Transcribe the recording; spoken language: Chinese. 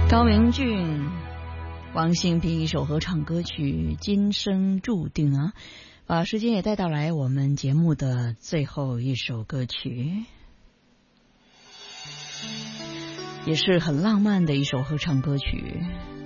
高明俊、王心平一首合唱歌曲《今生注定》啊，把时间也带到来我们节目的最后一首歌曲，也是很浪漫的一首合唱歌曲，